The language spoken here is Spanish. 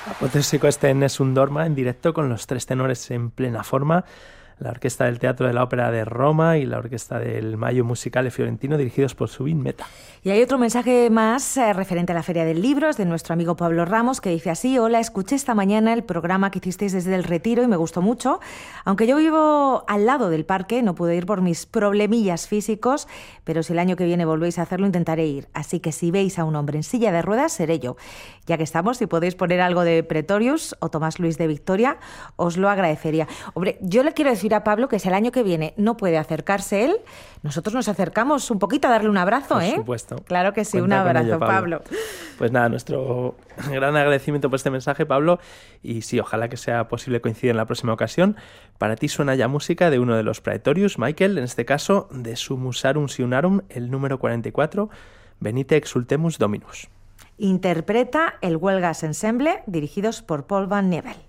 Apoteósico este Nessun Dorma en directo con los tres tenores en plena forma, la Orquesta del Teatro de la Ópera de Roma y la Orquesta del Maggio Musicale Fiorentino, dirigidos por Zubin Mehta. Y hay otro mensaje más referente a la Feria del Libro, es de nuestro amigo Pablo Ramos, que dice así: hola, escuché esta mañana el programa que hicisteis desde el Retiro y me gustó mucho. Aunque yo vivo al lado del parque, no pude ir por mis problemillas físicos, pero si el año que viene volvéis a hacerlo, intentaré ir. Así que si veis a un hombre en silla de ruedas, seré yo. Ya que estamos, si podéis poner algo de Pretorius o Tomás Luis de Victoria, os lo agradecería. Hombre, yo le quiero decir a Pablo que si el año que viene no puede acercarse él, nosotros nos acercamos un poquito a darle un abrazo, Por supuesto. Claro que sí, Cuenta un abrazo, ello, Pablo. Pues nada, nuestro gran agradecimiento por este mensaje, Pablo, y sí, ojalá que sea posible coincidir en la próxima ocasión. Para ti suena ya música de uno de los Praetorius, Michael, en este caso de su Musarum Siunarum, el número 44, Venite exultemus Dominus. Interpreta el Huelgas Ensemble, dirigidos por Paul Van Nevel.